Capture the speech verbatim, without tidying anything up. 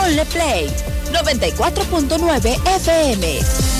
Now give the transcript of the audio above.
Ponle Play noventa y cuatro punto nueve F M.